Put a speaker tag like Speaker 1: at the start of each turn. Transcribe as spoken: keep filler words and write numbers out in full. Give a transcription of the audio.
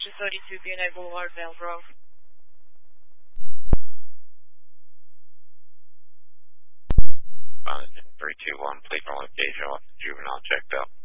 Speaker 1: two thirty-two B and A Boulevard, Vale Grove.
Speaker 2: Fine, three two one, please roll a gauge off, juvenile checked out.